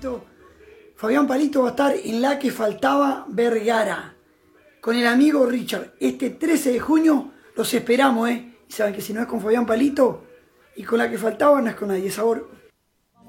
Palito. Fabián Palito va a estar en La que Faltaba Vergara con el amigo Richard. Este 13 de junio los esperamos, ¿eh? Y saben que si no es con Fabián Palito y con La que Faltaba no es con nadie. Sabor.